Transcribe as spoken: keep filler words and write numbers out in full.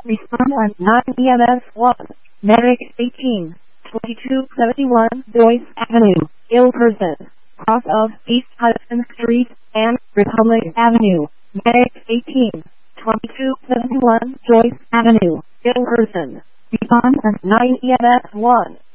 Respond on nine E M S one. Medic eighteen, twenty-two seventy-one Joyce Avenue, ill person. Cross of East Hudson Street and Republic Avenue. Medic eighteen, twenty-two seventy-one Joyce Avenue, ill person. Respond on nine E M S one.